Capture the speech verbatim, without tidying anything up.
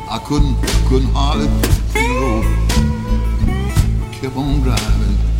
I couldn't, couldn't hardly see the road. Kept on driving.